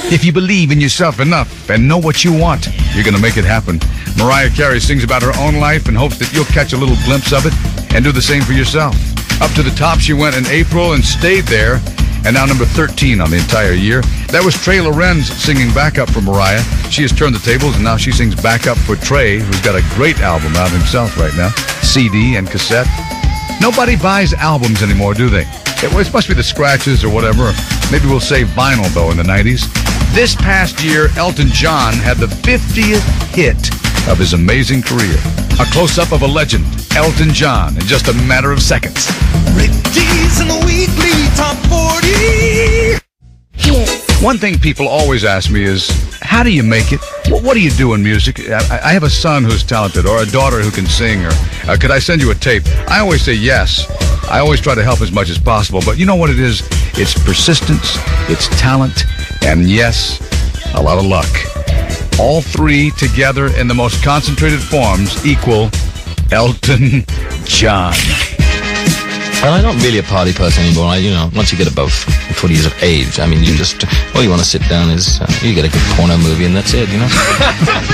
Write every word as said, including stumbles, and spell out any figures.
If you believe in yourself enough and know what you want, you're going to make it happen. Mariah Carey sings about her own life and hopes that you'll catch a little glimpse of it and do the same for yourself. Up to the top she went in April and stayed there, and now number thirteen on the entire year. That was Trey Lorenz singing backup for Mariah. She has turned the tables, and now she sings backup for Trey, who's got a great album out himself right now, C D and cassette. Nobody buys albums anymore, do they? It, it must be the scratches or whatever. Maybe we'll say vinyl, though, in the nineties. This past year, Elton John had the fiftieth hit of his amazing career. A close-up of a legend, Elton John, in just a matter of seconds. Rick D's in the weekly top forty. Hits. One thing people always ask me is, how do you make it? What, what do you do in music? I, I have a son who's talented, or a daughter who can sing, or uh, could I send you a tape? I always say yes. I always try to help as much as possible, but you know what it is? It's persistence, it's talent, and yes, a lot of luck. All three together in the most concentrated forms equal Elton John. Well, I'm not really a party person anymore. I, you know, once you get above twenty years of age, I mean, you just, all you want to sit down is, uh, you get a good porno movie and that's it, you know?